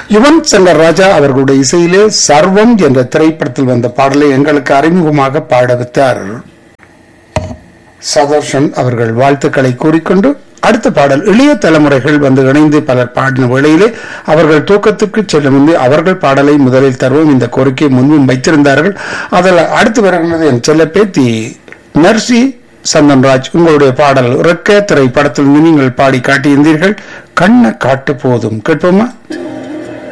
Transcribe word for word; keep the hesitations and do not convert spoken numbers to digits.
யுவன் சங்கர் ராஜா அவர்களுடைய இசையிலே சர்வம் என்ற திரைப்படத்தில் வந்த பாடலை எங்களுக்கு அறிமுகமாக பாட வைத்தார் சதர்ஷன் அவர்கள். வாழ்த்துக்களை கூறிக்கொண்டு அடுத்த பாடல் இளைய தலைமுறைகள் வந்து இணைந்து பலர் பாடின வேளையிலே அவர்கள் தூக்கத்துக்கு செல்லும் முன்பு அவர்கள் பாடலை முதலில் தருவோம் இந்த கோரிக்கையை முன்பின் வைத்திருந்தார்கள். அதில் அடுத்து வருகிறது என் செல்ல பேத்தி மெர்சி சந்தன்ராஜ். உங்களுடைய பாடல் ரெக்க திரைப்படத்தில் நீங்கள் பாடி காட்டியிருந்தீர்கள். கண்ண காட்டு போதும் கேட்போமா?